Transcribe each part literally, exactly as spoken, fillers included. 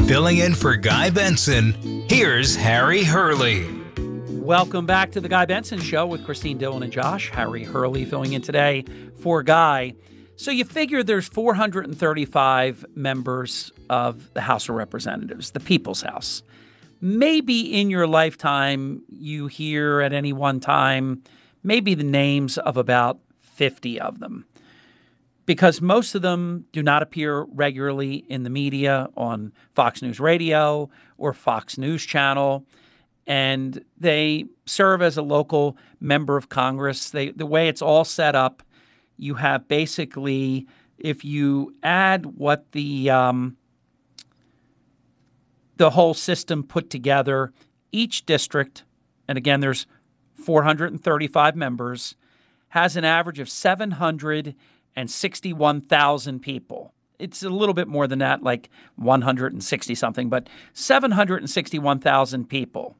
Filling in for Guy Benson, here's Harry Hurley. Welcome back to the Guy Benson Show with Christine Dillon and Josh. Harry Hurley filling in today for Guy. So you figure there's four hundred thirty-five members of the House of Representatives, the People's House. Maybe in your lifetime you hear at any one time maybe the names of about fifty of them, because most of them do not appear regularly in the media on Fox News Radio or Fox News Channel, and they serve as a local member of Congress. They, the way it's all set up, you have basically, if you add what the um, the whole system put together, each district, and again, there's four hundred thirty-five members, has an average of seven hundred sixty-one thousand people. It's a little bit more than that, like one hundred sixty something, but seven hundred sixty-one thousand people.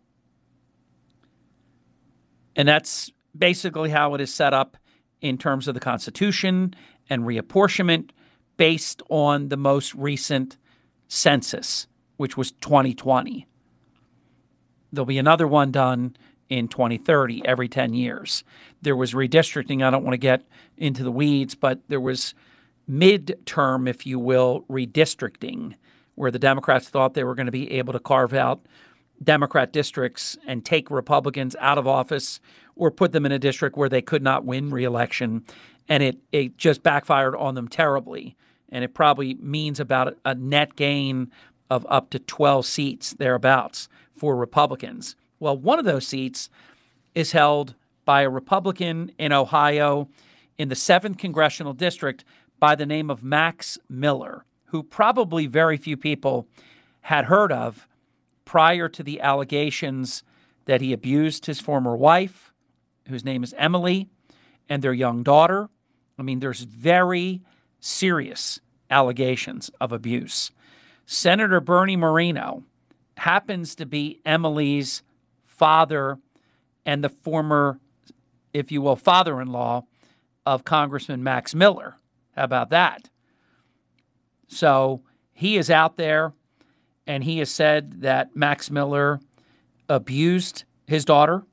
And that's basically how it is set up in terms of the Constitution and reapportionment based on the most recent census, which was twenty twenty. There'll be another one done in twenty thirty, every ten years. There was redistricting. I don't want to get into the weeds, but there was midterm, if you will, redistricting, where the Democrats thought they were going to be able to carve out Democrat districts and take Republicans out of office or put them in a district where they could not win re-election. And it, it just backfired on them terribly. And it probably means about a net gain of up to twelve seats thereabouts for Republicans. Well, one of those seats is held by a Republican in Ohio in the seventh Congressional District by the name of Max Miller, who probably very few people had heard of prior to the allegations that he abused his former wife, whose name is Emily, and their young daughter. I mean, there's very serious allegations of abuse. Senator Bernie Moreno happens to be Emily's father and the former, if you will, father-in-law of Congressman Max Miller. How about that? So he is out there, and he has said that Max Miller abused his daughter,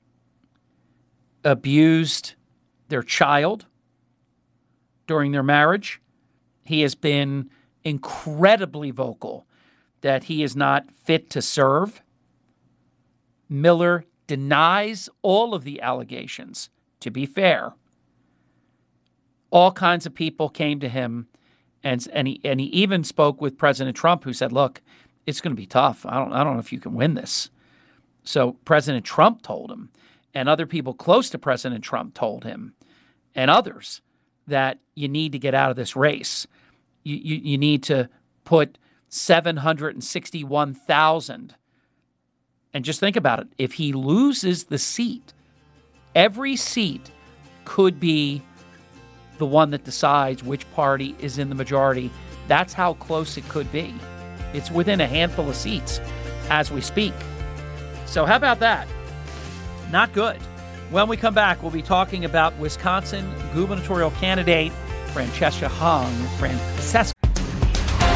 abused their child during their marriage. He has been incredibly vocal that he is not fit to serve. Miller denies all of the allegations, to be fair. All kinds of people came to him, and, and, he, and he even spoke with President Trump, who said, look, it's going to be tough. I don't, I don't know if you can win this. So President Trump told him, and other people close to President Trump told him, and others, that you need to get out of this race. You, you, you need to put seven hundred sixty-one thousand. And just think about it. If he loses the seat, every seat could be the one that decides which party is in the majority. That's how close it could be. It's within a handful of seats as we speak. So how about that? Not good. When we come back, we'll be talking about Wisconsin gubernatorial candidate Francesca Hung, Francesca